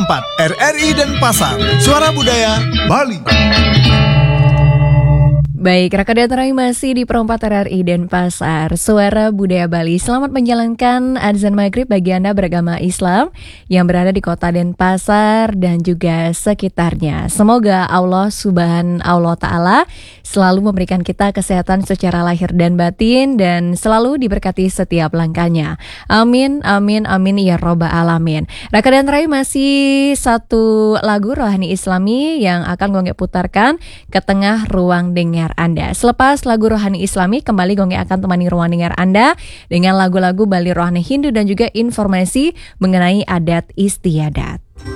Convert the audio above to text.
Perompak RRI Denpasar, Suara Budaya Bali. Baik, Raka Daterai masih di Perompak RRI Denpasar, Suara Budaya Bali. Selamat menjalankan azan maghrib bagi Anda beragama Islam yang berada di kota Denpasar dan juga sekitarnya. Semoga Allah Subhanahu Ta'ala selalu memberikan kita kesehatan secara lahir dan batin dan selalu diberkati setiap langkahnya. Amin, amin, amin ya robbal alamin. Raka Daterai masih satu lagu rohani Islami yang akan Gonge putarkan ke tengah ruang dengar Anda. Selepas lagu rohani Islami, kembali Gonge akan temani ruang dengar Anda dengan lagu-lagu Bali rohani Hindu dan juga informasi mengenai adat istiadat.